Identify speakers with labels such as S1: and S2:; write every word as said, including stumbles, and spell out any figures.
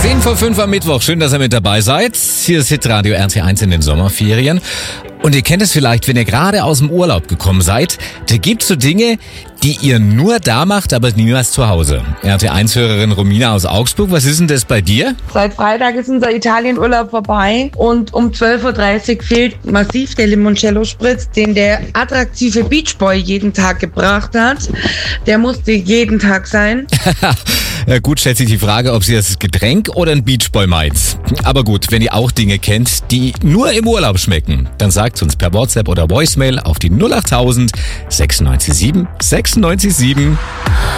S1: zehn vor fünf am Mittwoch. Schön, dass ihr mit dabei seid. Hier ist Hitradio R T eins in den Sommerferien. Und ihr kennt es vielleicht, wenn ihr gerade aus dem Urlaub gekommen seid. Da gibt's so Dinge, die ihr nur da macht, aber niemals zu Hause. R T eins-Hörerin Romina aus Augsburg, was ist denn das bei dir?
S2: Seit Freitag ist unser Italienurlaub vorbei und um zwölf Uhr dreißig fehlt massiv der Limoncello-Spritz, den der attraktive Beachboy jeden Tag gebracht hat. Der musste jeden Tag sein.
S1: Ja, gut, stellt sich die Frage, ob sie das Getränk oder ein Beachboy meint. Aber gut, wenn ihr auch Dinge kennt, die nur im Urlaub schmecken, dann sagt uns per WhatsApp oder Voicemail auf die null acht tausend sechsundneunzig sieben sechsundneunzig sieben.